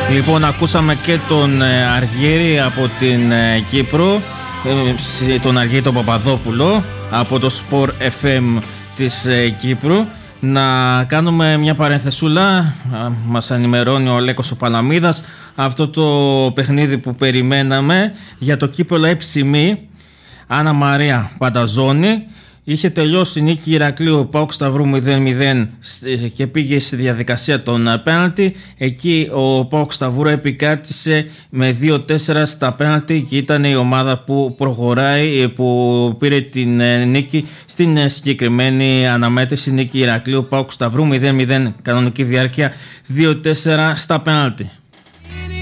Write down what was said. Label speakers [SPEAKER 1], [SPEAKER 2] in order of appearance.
[SPEAKER 1] Λοιπόν, ακούσαμε και τον Αργύρη από την Κύπρο, τον Αργύρη τον Παπαδόπουλο από το Sport FM της Κύπρου. Να κάνουμε μια παρενθεσούλα, μας ενημερώνει ο Λέκος ο Παναμίδας, αυτό το παιχνίδι που περιμέναμε για το κύπελλο Εψημή, Άννα Μαρία Πανταζώνη. Είχε τελειώσει η νίκη Ηρακλείου ΠΑΟΚ Σταυρού 0-0 και πήγε στη διαδικασία των πέναλτι. Εκεί ο ΠΑΟΚ Σταυρού επικράτησε με 2-4 στα πέναλτι και ήταν η ομάδα που προχωράει, που πήρε την νίκη στην συγκεκριμένη αναμέτρηση. Νίκη Ηρακλείου ΠΑΟΚ Σταυρού 0-0, κανονική διάρκεια 2-4 στα πέναλτι.